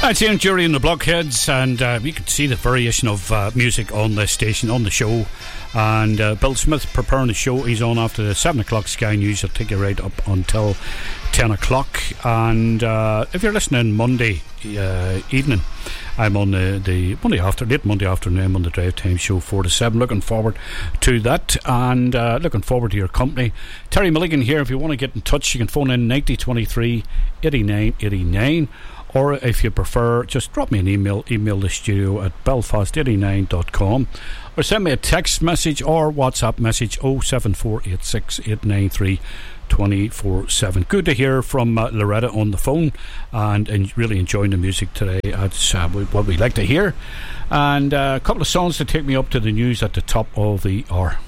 That's Ian Jury and the Blockheads, and you can see the variation of music on this station, on the show. And Bill Smith preparing the show. He's on after the 7 o'clock Sky News. I'll take you right up until 10 o'clock. And if you're listening Monday evening, I'm on the late Monday afternoon. I'm on the Drive Time Show 4 to 7. Looking forward to that, and looking forward to your company. Terry Milligan here. If you want to get in touch, you can phone in 9023 8989. Or if you prefer, just drop me an email the studio at belfast89.com, or send me a text message or WhatsApp message 07486 893 24/7. Good to hear from Loretta on the phone, and really enjoying the music today. That's what we like to hear. And a couple of songs to take me up to the news at the top of the hour.